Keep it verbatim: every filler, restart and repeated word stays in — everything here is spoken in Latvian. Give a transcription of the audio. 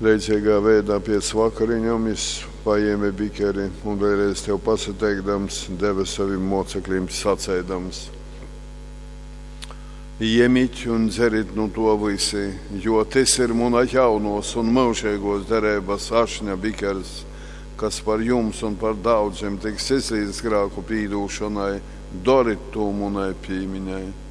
priecīgā veidā pēc vakariņām es paēmu bikeri un vēlreiz tev pasateikdams, deva saviem mocekļiem sacēdams. Iemīt un dzerit no to visi, jo tas ir muna jaunos un mūžīgos derības ašņa bikers, kas par jums un par daudziem tiks izlīdz grāku pīdūšanai, dorit to munai pīmiņai.